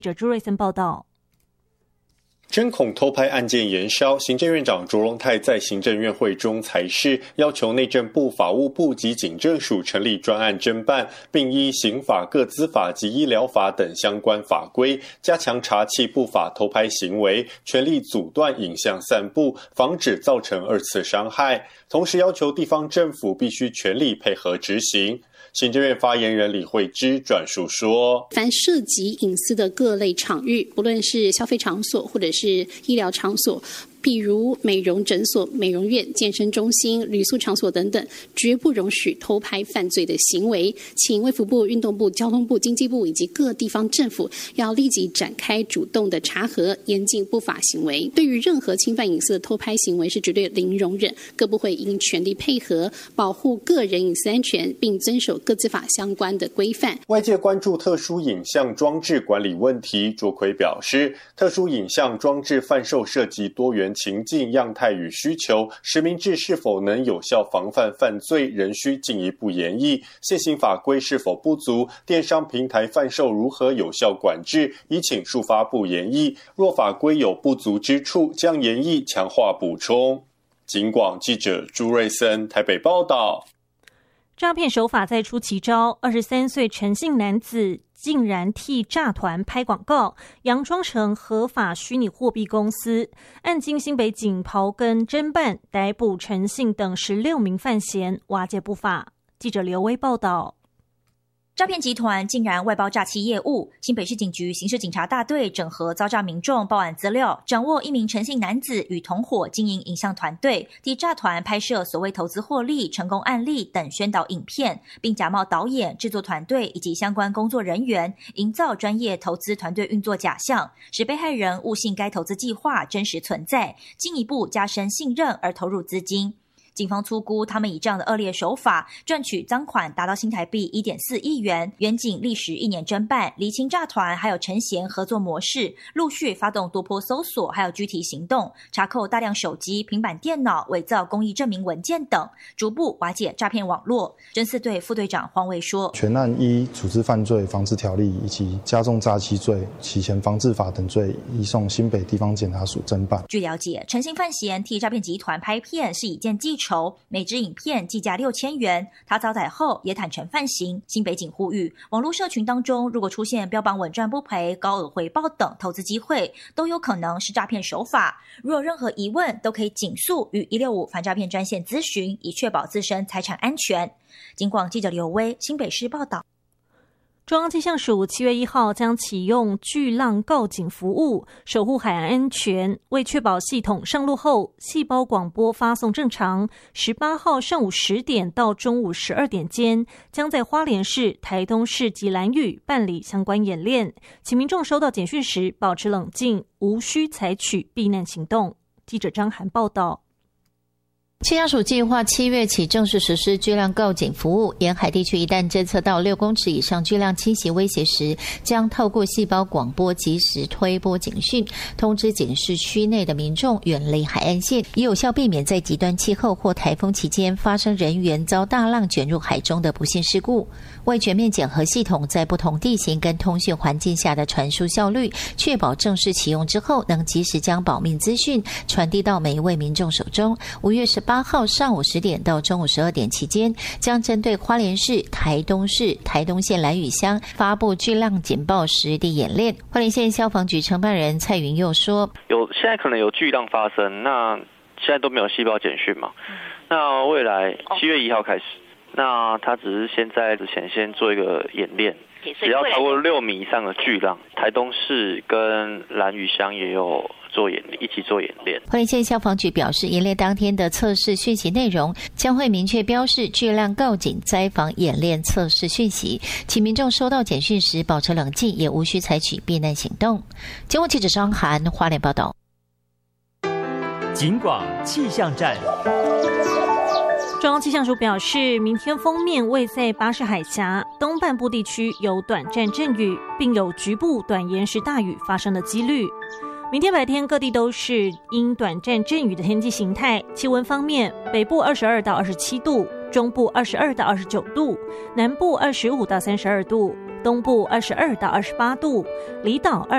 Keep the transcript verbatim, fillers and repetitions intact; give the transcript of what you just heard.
者朱瑞森报道。 针孔偷拍案件延烧，行政院长卓荣泰在行政院会中裁示，要求内政部、法务部及警政署成立专案侦办，并依刑法、个资法及医疗法等相关法规，加强查缉不法偷拍行为，全力阻断影像散布，防止造成二次伤害。同时要求地方政府必须全力配合执行。行政院发言人李惠芝转述说， 凡涉及隐私的各类场域，不论是消费场所或者是医疗场所，譬如美容诊所、美容院、健身中心、旅宿场所等等，绝不容许偷拍犯罪的行为。请卫福部、运动部、交通部、经济部以及各地方政府要立即展开主动的查核，严禁不法行为。对于任何侵犯隐私的偷拍行为是绝对零容忍，各部会应全力配合，保护个人隐私安全，并遵守个资法相关的规范。 外界关注特殊影像装置管理问题，卓奎表示，特殊影像装置贩售涉及多元情境、样态与需求，实名制是否能有效防范犯罪，仍需进一步研议。现行法规是否不足？电商平台贩售如何有效管制？已请数发部研议。若法规有不足之处，将研议强化补充。警广记者朱瑞森台北报道。 诈骗手法再出奇招，二十三岁陈姓男子竟然替诈团拍广告，佯装成合法虚拟货币公司。案经新北警刨根侦办，逮捕陈姓等十六名犯嫌，瓦解不法。记者刘威报道。 诈骗集团竟然外包诈欺业务，新北市警局刑事警察大队整合遭诈民众报案资料，掌握一名陈姓男子与同伙经营影像团队，替诈团拍摄所谓投资获利、成功案例等宣导影片，并假冒导演、制作团队以及相关工作人员，营造专业投资团队运作假象，使被害人误信该投资计划真实存在，进一步加深信任而投入资金。警方粗估，他们以这样的恶劣手法赚取赃款达到新台币 一点四亿元。远警历时一年侦办，厘清诈团还有陈嫌合作模式，陆续发动多波搜索，还有具体行动，查扣大量手机、平板电脑、伪造公益证明文件等，逐步瓦解诈骗网络。侦四队副队长黄伟说， 全案依处置犯罪防治条例以及加重诈欺罪、洗钱防治法等罪，移送新北地方检察署侦办。 据了解，陈姓犯嫌替诈骗集团拍片是以件计酬，每支影片计价六千元。他遭逮后也坦诚犯行。新北警呼吁，网络社群当中如果出现标榜稳赚不赔、高额回报等投资机会，都有可能是诈骗手法。如有任何疑问，都可以尽速与一六五反诈骗专线咨询，以确保自身财产安全。警广记者刘威，新北市报道。 中央气象署七月一号将启用巨浪告警服务，守护海岸安全。为确保系统上路后细胞广播发送正常，十八号上午十点到中午十二点间，将在花莲市、台东市及兰屿办理相关演练。请民众收到简讯时保持冷静，无需采取避难行动。记者张涵报道。 气象署计划七月起正式实施巨浪告警服务，沿海地区一旦侦测到六公尺以上巨浪侵袭威胁时，将透过细胞广播及时推播警讯，通知警示区内的民众远离海岸线，以有效避免在极端气候或台风期间发生人员遭大浪卷入海中的不幸事故。为全面检核系统在不同地形跟通讯环境下的传输效率，确保正式启用之后能及时将保命资讯传递到每一位民众手中。五月十八号上午十点到中午十二点期间，将针对花莲市、台东市、台东县兰屿乡发布巨浪警报实地演练。花莲县消防局承办人蔡云佑说， 有现在可能有巨浪发生，那现在都没有细胞简讯嘛，那未来七月一号开始，那他只是先在之前先做一个演练，只要超过六米以上的巨浪，台东市跟兰屿乡也有做演一起做演练。 花莲县消防局表示，演练当天的测试讯息内容将会明确标示巨浪告警灾防演练测试讯息，请民众收到简讯时保持冷静，也无需采取避难行动。节目记者张涵花莲报道。 警广气象站。 中央气象署表示，明天锋面位在巴士海峡东半部地区有短暂阵雨，并有局部短延时大雨发生的几率。明天白天各地都是因短暂阵雨的天气形态。气温方面，北部二十二到二十七度，中部二十二到二十九度，南部二十五到三十二度，东部二十二到二十八度，离岛二